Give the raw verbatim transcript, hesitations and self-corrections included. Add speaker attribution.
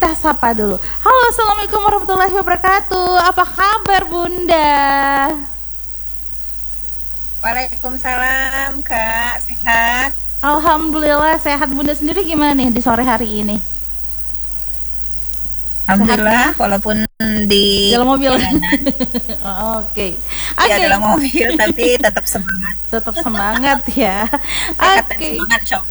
Speaker 1: kita sapa dulu. Halo, assalamualaikum warahmatullahi wabarakatuh. Apa kabar Bunda?
Speaker 2: Waalaikumsalam Kak, sehat?
Speaker 1: Alhamdulillah sehat. Bunda sendiri gimana nih di sore hari ini?
Speaker 2: Alhamdulillah, walaupun di
Speaker 1: dalam mobil.
Speaker 2: Oh,
Speaker 1: Oke.
Speaker 2: Okay. Ya,
Speaker 1: okay.
Speaker 2: dalam mobil tapi tetap semangat.
Speaker 1: Tetap semangat ya.
Speaker 2: Oke.
Speaker 1: Okay.
Speaker 2: Semangat,